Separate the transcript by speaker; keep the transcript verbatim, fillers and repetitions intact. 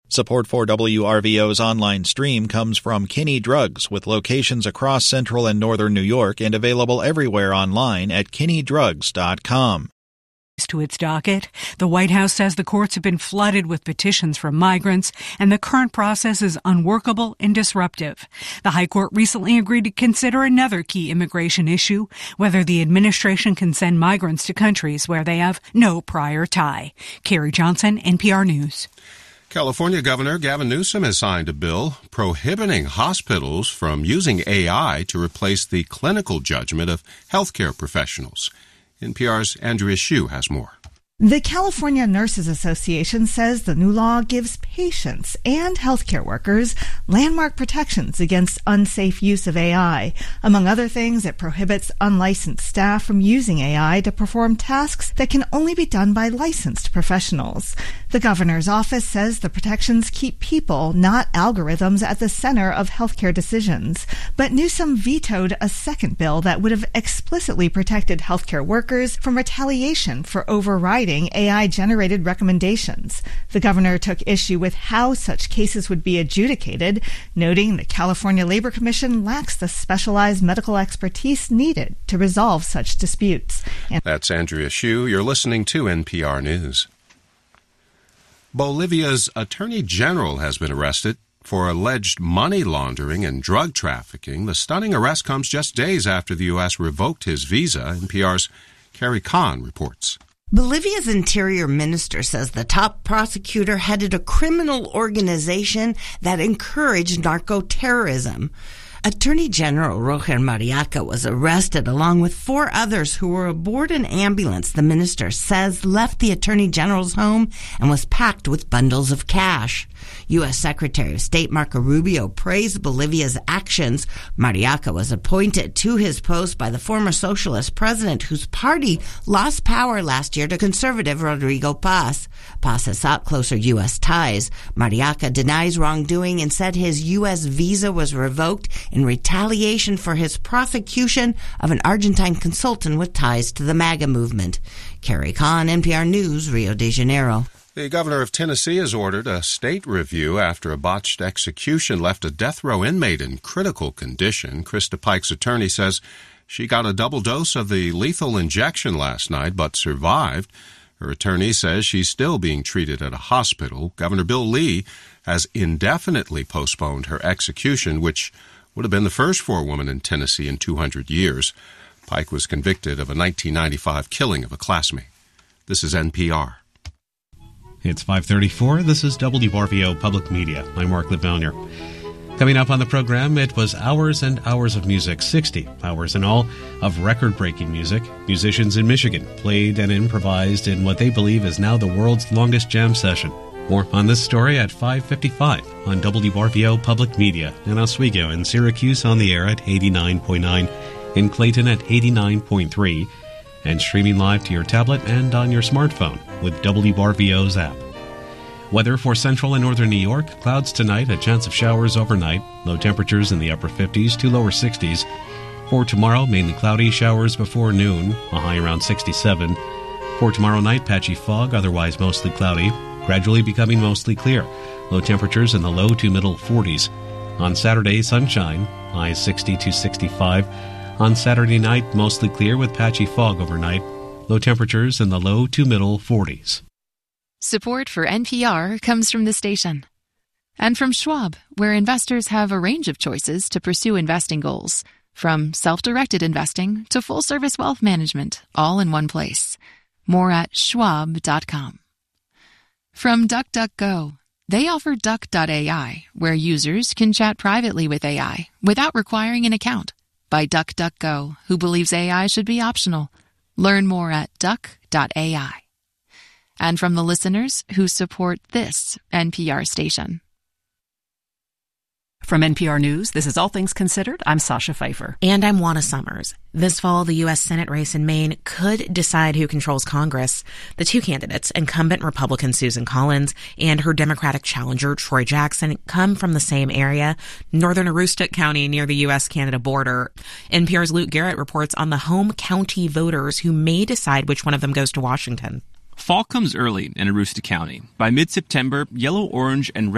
Speaker 1: Support for W R V O's online stream comes from Kinney Drugs, with locations across central and northern New York and available everywhere online at kinney drugs dot com.
Speaker 2: To its docket, the White House says the courts have been flooded with petitions from migrants, and the current process is unworkable and disruptive. The High Court recently agreed to consider another key immigration issue, whether the administration can send migrants to countries where they have no prior tie. Carrie Johnson, N P R News.
Speaker 3: California Governor Gavin Newsom has signed a bill prohibiting hospitals from using A I to replace the clinical judgment of healthcare professionals. N P R's Andrea Hsu has more.
Speaker 4: The California Nurses Association says the new law gives patients and healthcare workers landmark protections against unsafe use of A I. Among other things, it prohibits unlicensed staff from using A I to perform tasks that can only be done by licensed professionals. The governor's office says the protections keep people, not algorithms, at the center of healthcare decisions. But Newsom vetoed a second bill that would have explicitly protected healthcare workers from retaliation for overriding A I-generated recommendations. The governor took issue with how such cases would be adjudicated, noting the California Labor Commission lacks the specialized medical expertise needed to resolve such disputes. And
Speaker 3: That's Andrea Hsu. You're listening to N P R News. Bolivia's attorney general has been arrested for alleged money laundering and drug trafficking. The stunning arrest comes just days after the U S revoked his visa. N P R's Carrie Kahn reports.
Speaker 5: Bolivia's interior minister says the top prosecutor headed a criminal organization that encouraged narco-terrorism. Attorney General Roger Mariaca was arrested along with four others who were aboard an ambulance the minister says left the Attorney General's home and was packed with bundles of cash. U S Secretary of State Marco Rubio praised Bolivia's actions. Mariaca was appointed to his post by the former socialist president whose party lost power last year to conservative Rodrigo Paz. Paz has sought closer U S ties. Mariaca denies wrongdoing and said his U S visa was revoked in retaliation for his prosecution of an Argentine consultant with ties to the MAGA movement. Carrie Kahn, N P R News, Rio de Janeiro.
Speaker 3: The governor of Tennessee has ordered a state review after a botched execution left a death row inmate in critical condition. Krista Pike's attorney says she got a double dose of the lethal injection last night but survived. Her attorney says she's still being treated at a hospital. Governor Bill Lee has indefinitely postponed her execution, which would have been the first for a woman in Tennessee in two hundred years. Pike was convicted of a nineteen ninety-five killing of a classmate. This is N P R.
Speaker 6: It's five thirty-four. This is W R V O Public Media. I'm Mark Litvauner. Coming up on the program, it was hours and hours of music, sixty hours in all, of record-breaking music. Musicians in Michigan played and improvised in what they believe is now the world's longest jam session. More on this story at five fifty-five on W R V O Public Media in Oswego and Syracuse on the air at eighty-nine point nine, in Clayton at eighty-nine point three, and streaming live to your tablet and on your smartphone with W R V O's app. Weather for central and northern New York, clouds tonight, a chance of showers overnight, low temperatures in the upper fifties to lower sixties. For tomorrow, mainly cloudy, showers before noon, a high around sixty-seven. For tomorrow night, patchy fog, otherwise mostly cloudy, gradually becoming mostly clear, low temperatures in the low to middle forties. On Saturday, sunshine, highs sixty to sixty-five. On Saturday night, mostly clear with patchy fog overnight, low temperatures in the low to middle forties.
Speaker 7: Support for N P R comes from the station. And from Schwab, where investors have a range of choices to pursue investing goals, from self-directed investing to full-service wealth management, all in one place. More at schwab dot com. From DuckDuckGo, they offer Duck dot A I, where users can chat privately with A I without requiring an account. By DuckDuckGo, who believes A I should be optional. Learn more at duck dot A I. And from the listeners who support this N P R station.
Speaker 2: From N P R News, this is All Things Considered. I'm Sasha Pfeiffer.
Speaker 8: And I'm Juana Summers. This fall, the U S Senate race in Maine could decide who controls Congress. The two candidates, incumbent Republican Susan Collins and her Democratic challenger Troy Jackson, come from the same area, northern Aroostook County near the U S Canada border. N P R's Luke Garrett reports on the home county voters who may decide which one of them goes to Washington.
Speaker 9: Fall comes early in Aroostook County. By mid-September, yellow, orange, and red